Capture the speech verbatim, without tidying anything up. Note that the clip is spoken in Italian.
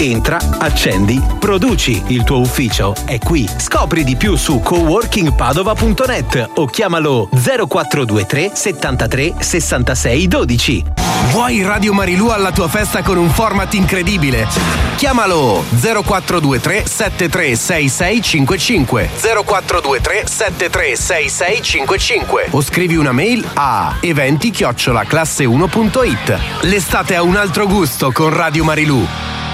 Entra, accendi, produci. Il tuo ufficio è qui. Scopri di più su coworking padova punto net o chiamalo zero quattro due tre settantatré sessantasei dodici. Vuoi Radio Marilù alla tua festa con un format incredibile? Chiamalo zero quattro due tre sette tre sei sei cinque cinque zero quattro due tre sette tre sei sei cinque cinque o scrivi una mail a eventi chiocciola classe uno punto it. L'estate ha un altro gusto con Radio Marilù.